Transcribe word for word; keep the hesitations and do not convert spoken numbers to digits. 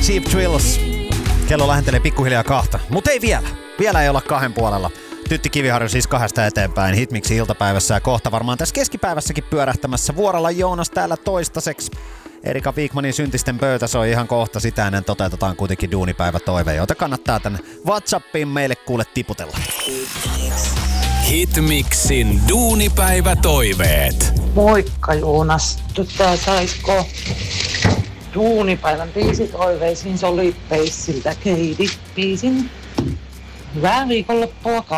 Cheap Thrills. Kello lähentelee pikkuhiljaa kahta, mutta ei vielä. Vielä ei olla kahden puolella. Tytti Kiviharju siis kahdesta eteenpäin Hitmixin iltapäivässä ja kohta varmaan tässä keskipäivässäkin pyörähtämässä. Vuorolla Joonas täällä toistaiseksi. Erika Wigmanin syntisten pöytä soi ihan kohta, sitä ennen toteutetaan kuitenkin duunipäivätoive, joita kannattaa tänne WhatsAppiin meille kuule tiputella. Hitmixin duunipäivätoiveet. Moikka Joonas, tyttää saisiko duunipäivän biisitoiveisiin Solid Baselta Katie biisin? Hyvää viikonloppua